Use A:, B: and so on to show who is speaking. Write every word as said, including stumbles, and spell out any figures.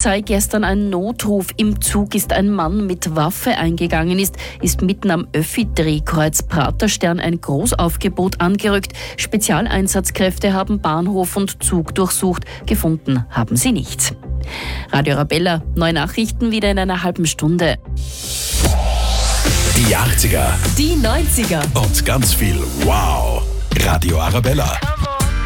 A: Polizei gestern ein Notruf. Im Zug ist ein Mann mit Waffe eingegangen, ist, ist mitten am Öffi-Drehkreuz Praterstern ein Großaufgebot angerückt. Spezialeinsatzkräfte haben Bahnhof und Zug durchsucht. Gefunden haben sie nichts. Radio Arabella, neue Nachrichten wieder in einer halben Stunde.
B: Die achtziger,
C: die neunziger
B: und ganz viel Wow. Radio Arabella.